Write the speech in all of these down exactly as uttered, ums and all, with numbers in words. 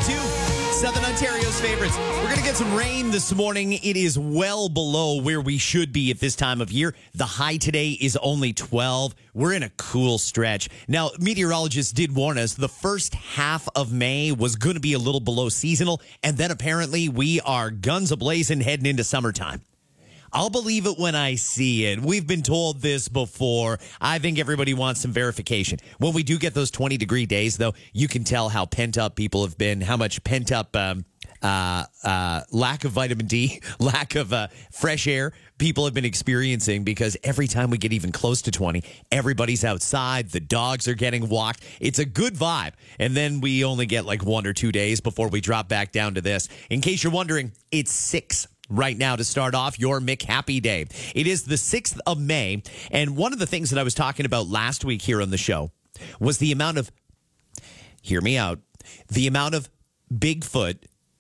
ninety-two, Southern Ontario's favorites. We're going to get some rain this morning. It is well below where we should be at this time of year. The high today is only twelve. We're in a cool stretch. Now, meteorologists did warn us the first half of May was going to be a little below seasonal, and then apparently we are guns a-blazing heading into summertime. I'll believe it when I see it. We've been told this before. I think everybody wants some verification. When we do get those twenty-degree days, though, you can tell how pent-up people have been, how much pent-up um, uh, uh, lack of vitamin D, lack of uh, fresh air people have been experiencing, because every time we get even close to twenty, everybody's outside. The dogs are getting walked. It's a good vibe. And then we only get like one or two days before we drop back down to this. In case you're wondering, it's six right now to start off your Mick Happy Day. It is the sixth of May, and one of the things that I was talking about last week here on the show was the amount of, hear me out, the amount of Bigfoot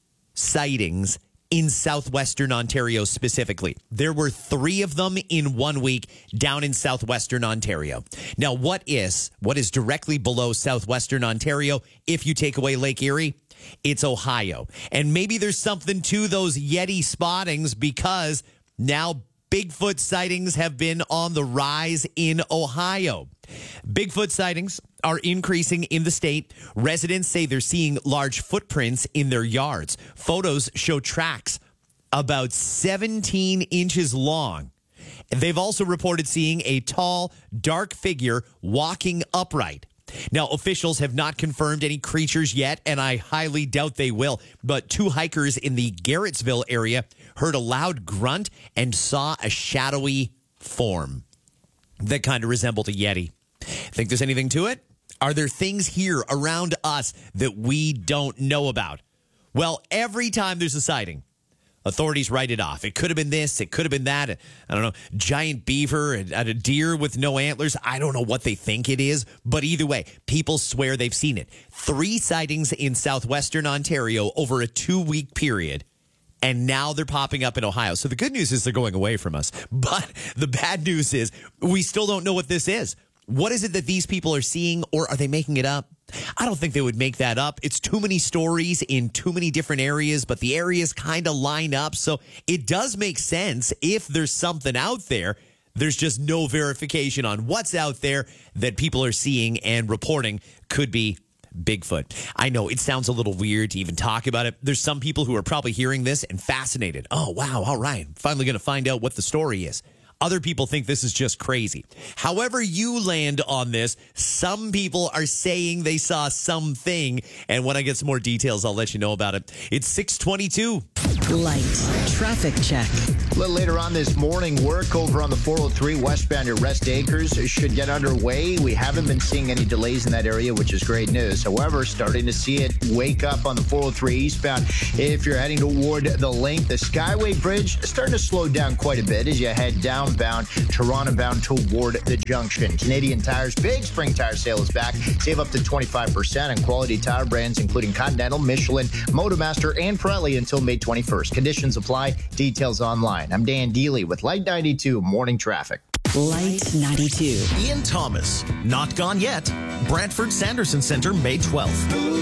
sightings in southwestern Ontario specifically. There were three of them in one week down in southwestern Ontario. Now, what is, what is directly below southwestern Ontario if you take away Lake Erie? It's Ohio. And maybe there's something to those Yeti spottings, because now Bigfoot sightings have been on the rise in Ohio. Bigfoot sightings are increasing in the state. Residents say they're seeing large footprints in their yards. Photos show tracks about seventeen inches long. They've also reported seeing a tall, dark figure walking upright. Now, officials have not confirmed any creatures yet, and I highly doubt they will. But two hikers in the Garrettsville area heard a loud grunt and saw a shadowy form that kind of resembled a Yeti. Think there's anything to it? Are there things here around us that we don't know about? Well, every time there's a sighting, authorities write it off. It could have been this. It could have been that. I don't know. Giant beaver and a deer with no antlers. I don't know what they think it is. But either way, people swear they've seen it. Three sightings in southwestern Ontario over a two-week period. And now they're popping up in Ohio. So the good news is they're going away from us. But the bad news is we still don't know what this is. What is it that these people are seeing, or are they making it up? I don't think they would make that up. It's too many stories in too many different areas, but the areas kind of line up. So it does make sense if there's something out there. There's just no verification on what's out there that people are seeing and reporting could be Bigfoot. I know it sounds a little weird to even talk about it. There's some people who are probably hearing this and fascinated. Oh, wow. All right. Finally going to find out what the story is. Other people think this is just crazy. However you land on this, some people are saying they saw something. And when I get some more details, I'll let you know about it. It's six twenty-two. Light traffic check. A little later on this morning, work over on the four oh three westbound at Rest Acres should get underway. We haven't been seeing any delays in that area, which is great news. However, starting to see it wake up on the four oh three eastbound. If you're heading toward the link, the Skyway Bridge is starting to slow down quite a bit as you head downbound, Toronto bound toward the junction. Canadian Tire's big spring tire sale is back. Save up to twenty-five percent on quality tire brands, including Continental, Michelin, Motomaster, and Pirelli until May twenty-first. Conditions apply. Details online. I'm Dan Deely with Light ninety-two Morning Traffic. Light ninety-two. Ian Thomas, not gone yet. Brantford Sanderson Center, May twelfth.